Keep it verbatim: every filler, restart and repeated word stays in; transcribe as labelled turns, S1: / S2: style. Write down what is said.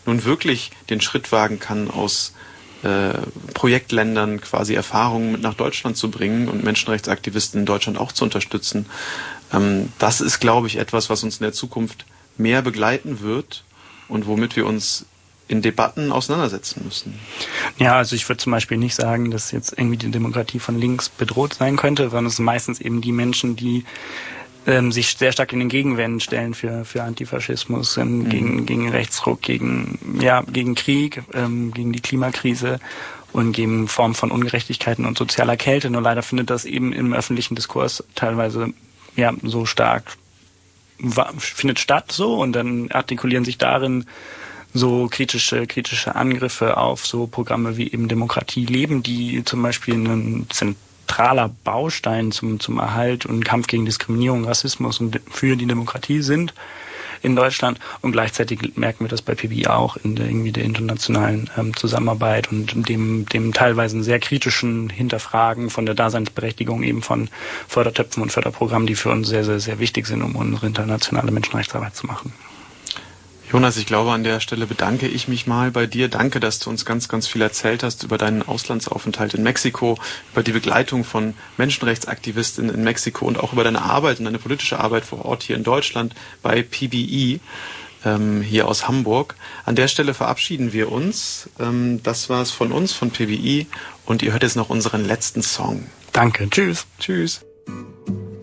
S1: nun wirklich den Schritt wagen kann, aus äh, Projektländern quasi Erfahrungen mit nach Deutschland zu bringen und Menschenrechtsaktivisten in Deutschland auch zu unterstützen. Ähm, das ist, glaube ich, etwas, was uns in der Zukunft mehr begleiten wird und womit wir uns in Debatten auseinandersetzen müssen.
S2: Ja, also ich würde zum Beispiel nicht sagen, dass jetzt irgendwie die Demokratie von links bedroht sein könnte, sondern es sind meistens eben die Menschen, die ähm, sich sehr stark in den Gegenwehren stellen für für Antifaschismus, ähm, mhm. gegen gegen Rechtsruck, gegen ja gegen Krieg, ähm, gegen die Klimakrise und gegen Formen von Ungerechtigkeiten und sozialer Kälte. Nur leider findet das eben im öffentlichen Diskurs teilweise ja so stark findet statt so und dann artikulieren sich darin so kritische kritische Angriffe auf so Programme wie eben Demokratie leben, die zum Beispiel ein zentraler Baustein zum zum Erhalt und Kampf gegen Diskriminierung, Rassismus und für die Demokratie sind in Deutschland. Und gleichzeitig merken wir das bei P B I auch in der, irgendwie der internationalen ähm, Zusammenarbeit und dem dem teilweise sehr kritischen Hinterfragen von der Daseinsberechtigung eben von Fördertöpfen und Förderprogrammen, die für uns sehr, sehr, sehr wichtig sind, um unsere internationale Menschenrechtsarbeit zu machen.
S1: Jonas, ich glaube, an der Stelle bedanke ich mich mal bei dir. Danke, dass du uns ganz, ganz viel erzählt hast über deinen Auslandsaufenthalt in Mexiko, über die Begleitung von Menschenrechtsaktivisten in Mexiko und auch über deine Arbeit und deine politische Arbeit vor Ort hier in Deutschland bei P B I, ähm, hier aus Hamburg. An der Stelle verabschieden wir uns. Ähm, das war's von uns, von P B I. Und ihr hört jetzt noch unseren letzten Song.
S2: Danke. Tschüss.
S1: Tschüss.